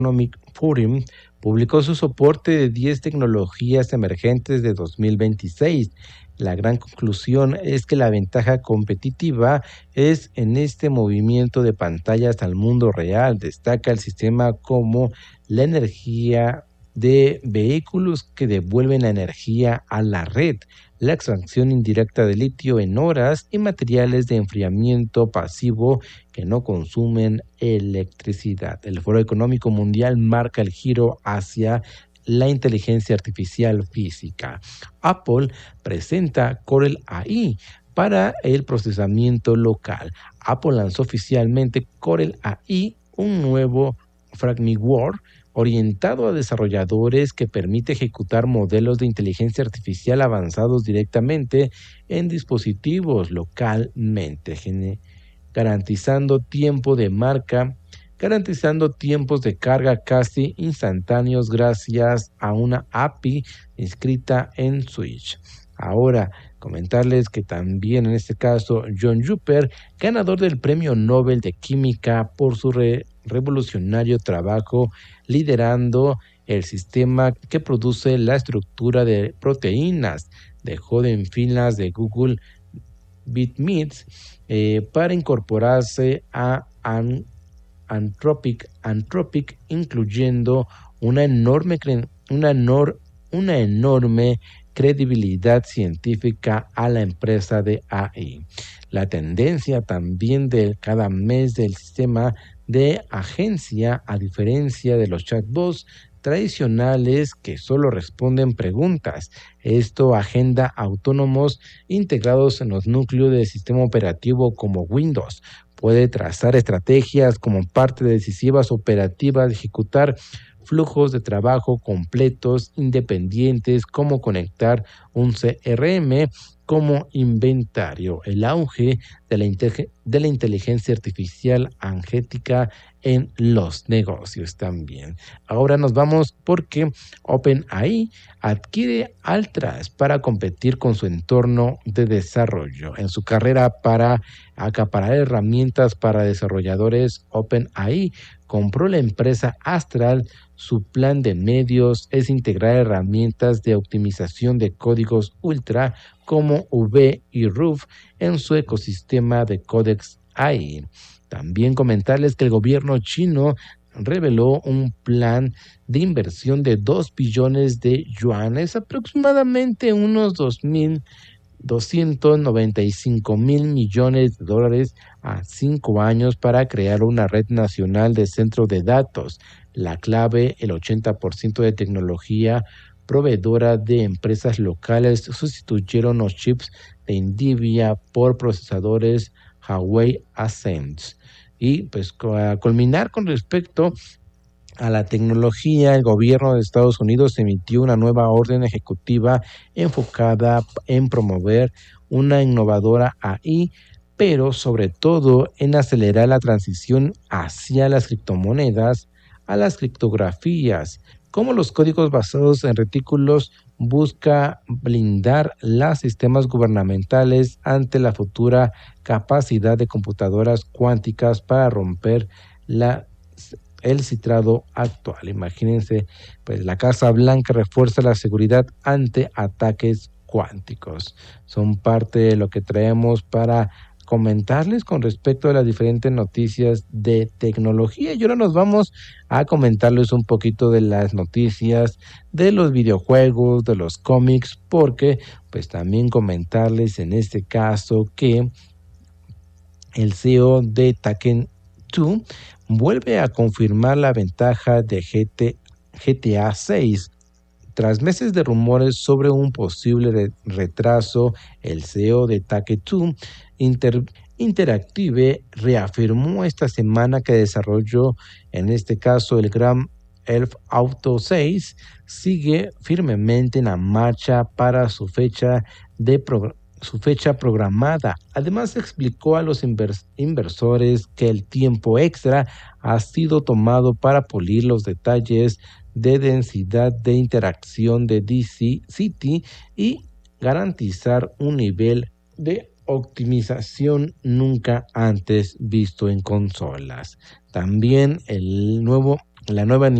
Economic Forum publicó su soporte de 10 tecnologías emergentes de 2026. La gran conclusión es que la ventaja competitiva es en este movimiento de pantallas al mundo real. Destaca el sistema como la energía de vehículos que devuelven la energía a la red, la extracción indirecta de litio en horas y materiales de enfriamiento pasivo que no consumen electricidad. El Foro Económico Mundial marca el giro hacia la inteligencia artificial física. Apple presenta Corel AI para el procesamiento local. Apple lanzó oficialmente Corel AI, un nuevo framework orientado a desarrolladores que permite ejecutar modelos de inteligencia artificial avanzados directamente en dispositivos localmente, garantizando tiempo de marca, garantizando tiempos de carga casi instantáneos gracias a una API inscrita en Switch. Ahora, comentarles que también en este caso John Juper, ganador del Premio Nobel de Química por su revolucionario trabajo liderando el sistema que produce la estructura de proteínas, dejó en filas de Google BitMEAT para incorporarse a Anthropic, incluyendo una enorme credibilidad científica a la empresa de AI. La tendencia también de cada mes del sistema de agencia, a diferencia de los chatbots tradicionales que solo responden preguntas. Esto agenda autónomos integrados en los núcleos del sistema operativo como Windows. Puede trazar estrategias como parte de decisivas operativas, ejecutar flujos de trabajo completos, independientes, como conectar un CRM como inventario. El auge de la inteligencia artificial angética en los negocios también. Ahora nos vamos porque OpenAI adquiere Altras para competir con su entorno de desarrollo. En su carrera para acaparar herramientas para desarrolladores, OpenAI compró la empresa Astral. Su plan de medios es integrar herramientas de optimización de códigos ultra como V y RUF en su ecosistema de Codex AI. También comentarles que el gobierno chino reveló un plan de inversión de 2 billones de yuanes, aproximadamente unos 295 mil millones de dólares a 5 años para crear una red nacional de centros de datos. La clave, el 80% de tecnología proveedora de empresas locales sustituyeron los chips de NVIDIA por procesadores Huawei Ascend. Y pues a culminar con respecto a la tecnología, el gobierno de Estados Unidos emitió una nueva orden ejecutiva enfocada en promover una innovadora AI, pero sobre todo en acelerar la transición hacia las criptomonedas, a las criptografías, como los códigos basados en retículos busca blindar los sistemas gubernamentales ante la futura capacidad de computadoras cuánticas para romper el cifrado actual. Imagínense, pues la Casa Blanca refuerza la seguridad ante ataques cuánticos. Son parte de lo que traemos para comentarles con respecto a las diferentes noticias de tecnología. Y ahora nos vamos a comentarles un poquito de las noticias de los videojuegos, de los cómics, porque pues también comentarles en este caso que el CEO de Take-Two vuelve a confirmar la ventaja de GTA 6. Tras meses de rumores sobre un posible retraso, el CEO de Take-Two Interactive reafirmó esta semana que desarrolló, en este caso el Grand Theft Auto 6, sigue firmemente en la marcha para su fecha programada. Además, explicó a los inversores que el tiempo extra ha sido tomado para pulir los detalles de densidad de interacción de DC City y garantizar un nivel de optimización nunca antes visto en consolas. También el nuevo La nueva